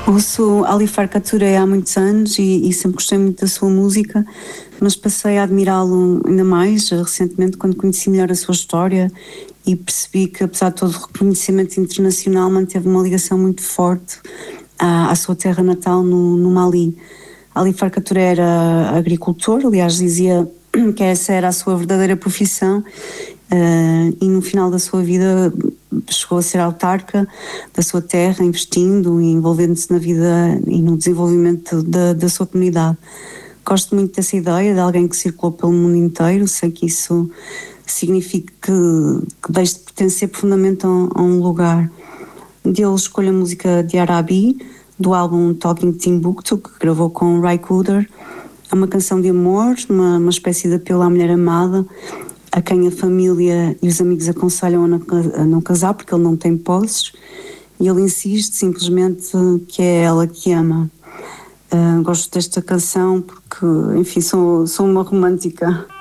Ouço Ali Farka Touré há muitos anos e sempre gostei muito da sua música, mas passei a admirá-lo ainda mais recentemente quando conheci melhor a sua história e percebi que, apesar de todo o reconhecimento internacional, manteve uma ligação muito forte à sua terra natal no Mali. Ali Farka Touré era agricultor, aliás dizia que essa era a sua verdadeira profissão, e no final da sua vida chegou a ser autarca da sua terra, investindo e envolvendo-se na vida e no desenvolvimento da sua comunidade. Gosto muito dessa ideia de alguém que circulou pelo mundo inteiro, sei que isso significa que deixe de pertencer profundamente a um lugar. Dele escolho a música de Arabi, do álbum Talking Timbuktu, que gravou com Ry Cooder. É uma canção de amor, uma espécie de apelo à mulher amada, a quem a família e os amigos aconselham a não casar porque ele não tem posses, e ele insiste simplesmente que é ela que ama. Gosto desta canção porque, enfim, sou uma romântica.